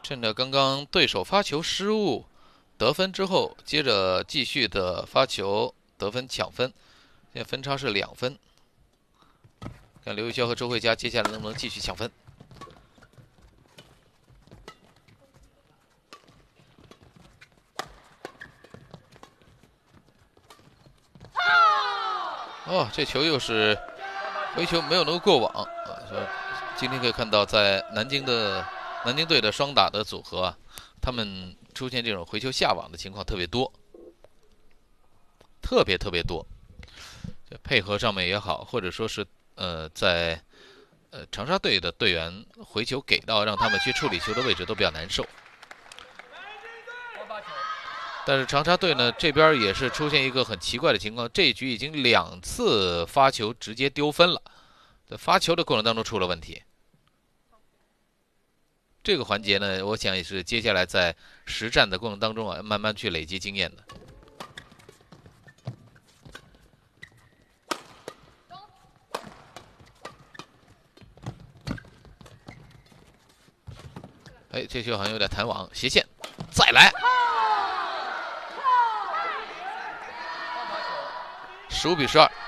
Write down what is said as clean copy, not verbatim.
趁着刚刚对手发球失误得分之后，接着继续的发球得分抢分，现在分差是2分。看刘玉潇和周慧佳接下来能不能继续抢分。哦，这球又是回球没有能够过网啊！今天可以看到，在南京队的双打的组合啊，他们出现这种回球下网的情况特别多，特别多。配合上面也好，或者说是在长沙队的队员回球给到让他们去处理球的位置都比较难受。但是长沙队呢这边也是出现一个很奇怪的情况，这一局已经2次发球直接丢分了，在发球的过程当中出了问题。这个环节呢，我想也是接下来在实战的过程当中啊，慢慢去累积经验的。哎，这球好像有点弹网，斜线，再来，15比12。